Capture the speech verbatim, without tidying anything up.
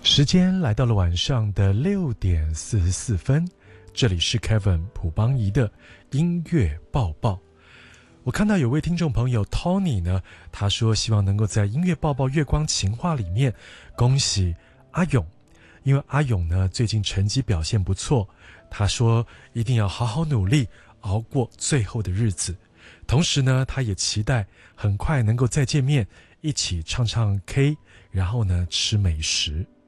时间来到了晚上的六点四十四分，这里是 Kevin 朴邦仪的音乐报报。我看到有位听众朋友 Tony 呢，他说希望能够在音乐报报月光情话里面恭喜阿勇，因为阿勇呢最近成绩表现不错，他说一定要好好努力，熬过最后的日子。同时呢，他也期待很快能够再见面，一起唱唱 K， 然后呢吃美食。